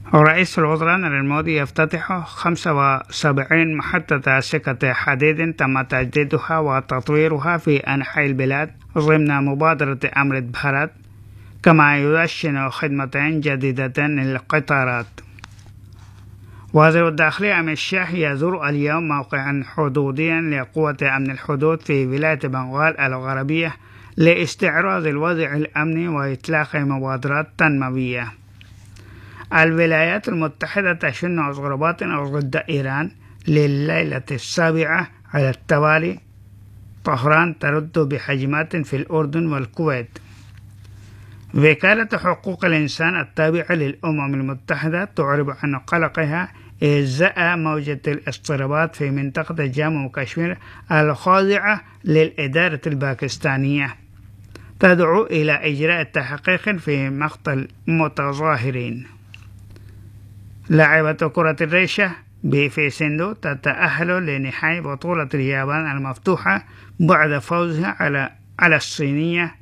رئيس الوزراء نريندرا مودي يفتتح 75 محطة سكة حديد تم تجديدها وتطويرها في أنحاء البلاد ضمن مبادرة أمرت بھارت، كما يدشن خدمتين جديدتين للقطارات. وزير الداخلية أميت شاه يزور اليوم موقعا حدوديا لقوة أمن الحدود في ولاية بنغال الغربية لاستعراض الوضع الأمني وإطلاق مبادرات تنموية. الولايات المتحدة تشن ضربات ضد إيران لليلة السابعة على التوالي. طهران ترد بهجمات في الأردن والكويت. وكالة حقوق الإنسان التابعة للأمم المتحدة تعرب عن قلقها إزاء موجة الاضطرابات في منطقة جامو وكشمير الخاضعة للإدارة الباكستانية، تدعو إلى إجراء تحقيق في مقتل متظاهرين. لاعبة كرة الريشة في سندو تتأهل لنهائي بطولة اليابان المفتوحة بعد فوزها على الصينية